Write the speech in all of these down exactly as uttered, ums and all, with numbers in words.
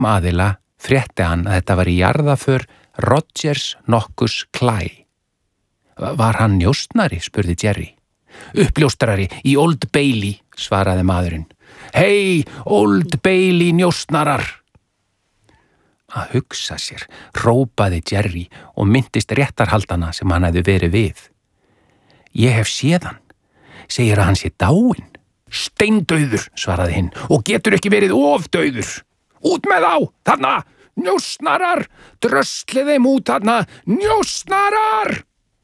þeim aðila frétti hann að þetta var í jarðaför Rogers nokkus Cly. Var hann njósnari, spurði Jerry. Uppljóstrari í Old Bailey, svaraði maðurinn. Hei, Old Bailey njósnarar! Að hugsa sér, hrópaði Jerry og minntist réttarhaldana sem hann hefði verið við. Ég hef séð hann, segir að hann sé dáinn. Steindauður, svaraði hinn, og getur ekki verið ofdauður. Út með þá, þarna, njósnarar, dröslið þeim út þarna, njósnarar!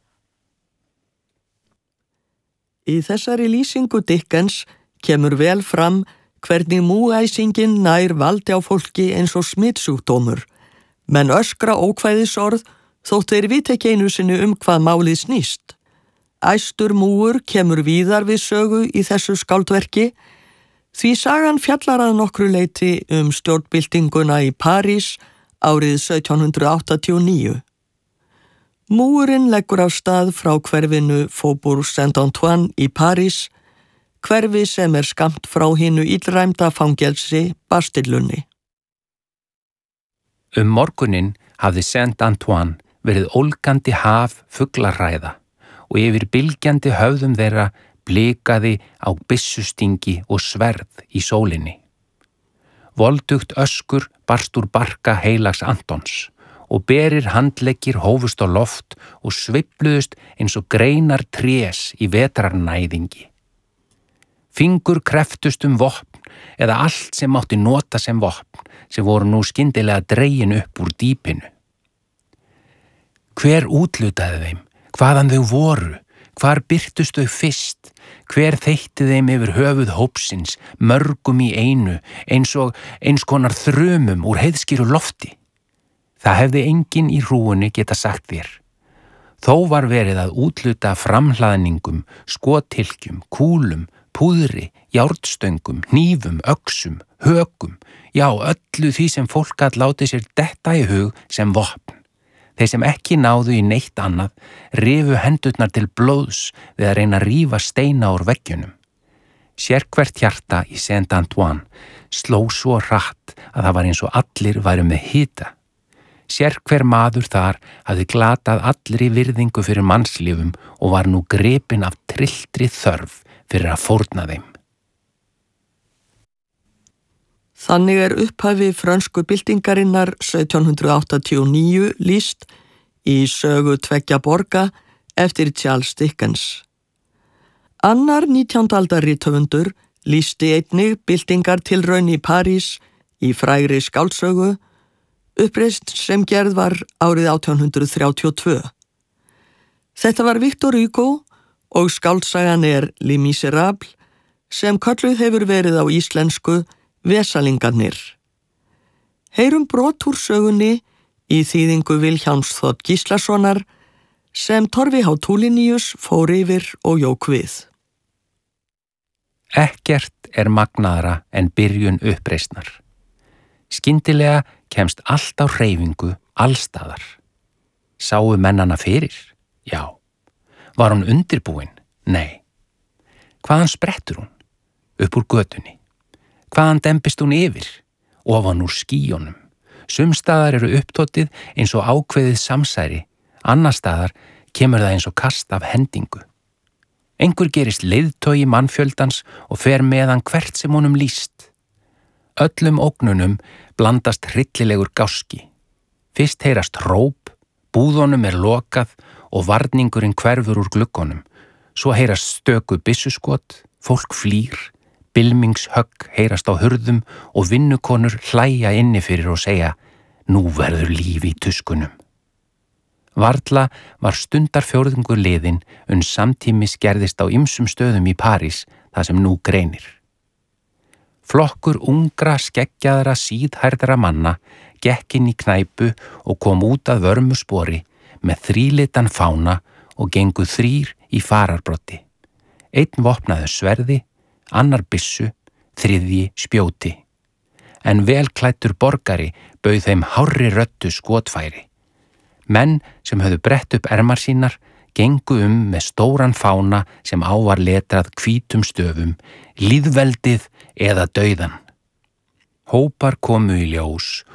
Í þessari lýsingu Dickens kemur vel fram hvernig múgæsingin nær valdi á fólki eins og smitsjúkdómur, menn öskra ókvæðisorð þótt þeir vita ekki einu sinni um hvað málið snýst. Æstur múgur kemur víðar við sögu í þessu skáldverki, því sagan fjallar að nokkru leyti um stjórnbyltinguna í París árið sautján hundrað áttatíu og níu. Múgurinn leggur af stað frá hverfinu Faubourg Saint-Antoine í París, hverfi sem er skammt frá hinu illræmda fangelsi Bastillunni. Um morguninn hafði Saint-Antoine verið ólgandi haf fuglaræða og yfir bylgjandi höfðum þeirra blikaði á byssustingi og sverð í sólinni. Voldugt öskur barst úr barka heilags Antons og berir handleggir hófust á loft og sveifluðust eins og greinar trés í vetrarnæðingi. Fingur kreftust um vopn eða allt sem mátti nota sem vopn sem voru nú skyndilega dregin upp úr dýpinu. Hver útlutaði þeim? Hvaðan þau voru? Hvar birtust þau fyrst? Hver þeytti þeim yfir höfuð hópsins, mörgum í einu, eins og eins konar þrumum úr heiðskíru lofti? Það hefði enginn í hrúgunni geta sagt þér. Þó var verið að útluta framhlaðningum, skothylkjum, kúlum, púðri, járnstöngum, hnífum, öxum, hökum, já, öllu því sem fólk gat látið sér detta í hug sem vopn. Þeir sem ekki náðu í neitt annað rifu hendurnar til blóðs við að reyna að rífa steina úr veggjunum. Sérhvert hjarta í Saint-Antoine sló svo hratt að það var eins og allir væru með hita. Sérhver maður þar hafði glatað allri virðingu fyrir mannslífum og var nú gripinn af trylltri þörf fyrir að fórna þeim. Þannig er upphafi frönsku byltingarinnar sautján hundrað áttatíu og níu lýst í sögu tveggja borga eftir Charles Dickens. Annar nítjándu aldar rithöfundur lýsti einnig byltingartilraun í París í frægri skáldsögu, uppreist sem gerð var árið átján hundrað þrjátíu og tvö. Þetta var Victor Hugo og skáldsagan er Les Misérables sem kölluð hefur verið á íslensku Vesalingarnir. Heyrum brot úr sögunni í þýðingu Vilhjálms Þ. Gíslasonar sem Torfi H. Tulinius fór yfir og jók við. Ekkert er magnaðra en byrjun uppreisnar. Skyndilega kemst allt á hreyfingu allstaðar. Sáu mennana fyrir? Já. Var hún undirbúin? Nei. Hvaðan sprettur hún? Upp úr götunni. Hvaðan dembist hún yfir? Ofan úr skýjónum. Sumstaðar eru upptótið eins og ákveðið samsæri, annar staðar kemur það eins og kast af hendingu. Einhver gerist leiðtogi mannfjöldans og fer með hann hvert sem honum lýst. Öllum ógnunum blandast hryllilegur gáski. Fyrst heyrast hróp, búðunum er lokað og varningurinn hverfur úr gluggunum. Svo heyrast stöku byssuskot, fólk flýr, bylmingshögg heyrast á hurðum og vinnukonur hlæja inni fyrir og segja nú verður líf í tuskunum. Varla var stundarfjórðungur liðin uns samtímis gerðist á ýmsum stöðum í París það sem nú greinir. Flokkur ungra skeggjaðra síðhærðra manna gekk inn í knæpu og kom út að vörmu spori með þrílitan fána og gengu þrír í fararbrotti. Einn vopnaði sverði, annar byssu, þriðji spjóti. En velklæddur borgari bauð þeim hárri röddu skotfæri. Menn sem höfðu brett upp ermar sínar gengu um með stóran fána sem á var letrað hvítum stöfum, lýðveldið eða dauðan. Hópar komu í ljós